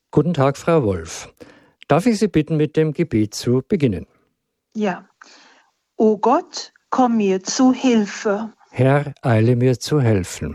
Guten Tag, Frau Wolf. Darf ich Sie bitten, mit dem Gebet zu beginnen? Ja. O Gott, komm mir zu Hilfe. Herr, eile mir zu helfen.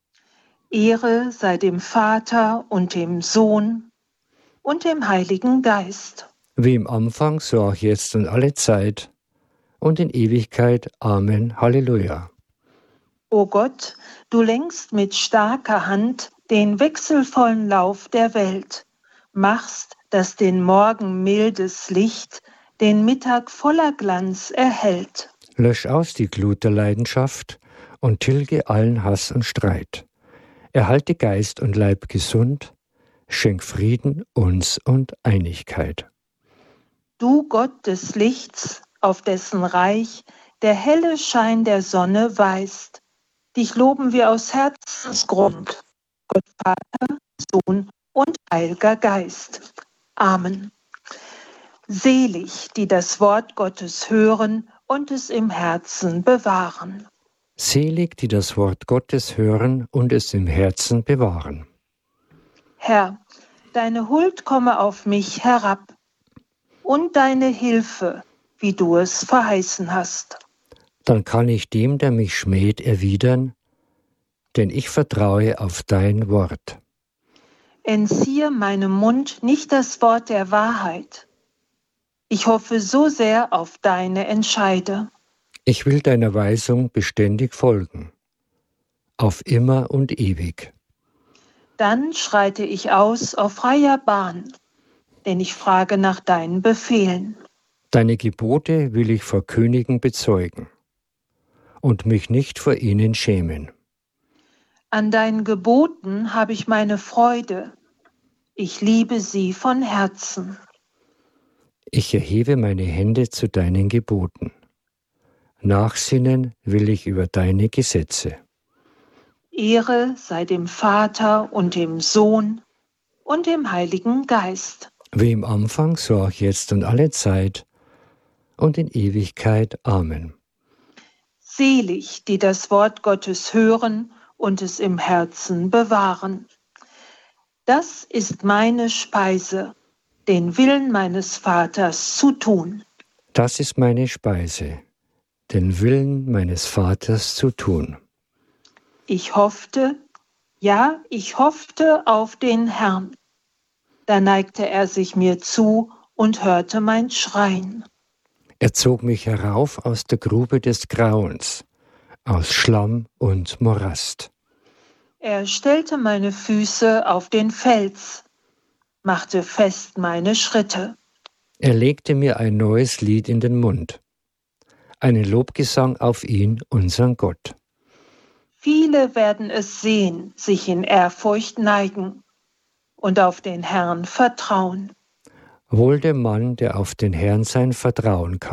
Ehre sei dem Vater und dem Sohn und dem Heiligen Geist. Wie im Anfang, so auch jetzt und alle Zeit und in Ewigkeit. Amen. Halleluja. O Gott, du lenkst mit starker Hand den wechselvollen Lauf der Welt, machst, dass den Morgen mildes Licht den Mittag voller Glanz erhellt. Lösch aus die Glut der Leidenschaft und tilge allen Hass und Streit. Erhalte Geist und Leib gesund, schenk Frieden uns und Einigkeit. Du Gott des Lichts, auf dessen Reich der helle Schein der Sonne weist, dich loben wir aus Herzensgrund, Gott Vater, Sohn und Heiliger Geist. Amen. Selig, die das Wort Gottes hören und es im Herzen bewahren. Selig, die das Wort Gottes hören und es im Herzen bewahren. Herr, deine Huld komme auf mich herab und deine Hilfe, wie du es verheißen hast. Dann kann ich dem, der mich schmäht, erwidern, denn ich vertraue auf dein Wort. Entziehe meinem Mund nicht das Wort der Wahrheit. Ich hoffe so sehr auf deine Entscheide. Ich will deiner Weisung beständig folgen, auf immer und ewig. Dann schreite ich aus auf freier Bahn, denn ich frage nach deinen Befehlen. Deine Gebote will ich vor Königen bezeugen und mich nicht vor ihnen schämen. An deinen Geboten habe ich meine Freude. Ich liebe sie von Herzen. Ich erhebe meine Hände zu deinen Geboten. Nachsinnen will ich über deine Gesetze. Ehre sei dem Vater und dem Sohn und dem Heiligen Geist. Wie im Anfang, so auch jetzt und alle Zeit und in Ewigkeit. Amen. Selig, die das Wort Gottes hören und es im Herzen bewahren. Das ist meine Speise, den Willen meines Vaters zu tun. Das ist meine Speise, den Willen meines Vaters zu tun. Ich hoffte auf den Herrn. Da neigte er sich mir zu und hörte mein Schreien. Er zog mich herauf aus der Grube des Grauens, aus Schlamm und Morast. Er stellte meine Füße auf den Fels, machte fest meine Schritte. Er legte mir ein neues Lied in den Mund, einen Lobgesang auf ihn, unseren Gott. Viele werden es sehen, sich in Ehrfurcht neigen und auf den Herrn vertrauen. Wohl dem Mann, der auf den Herrn sein Vertrauen kann.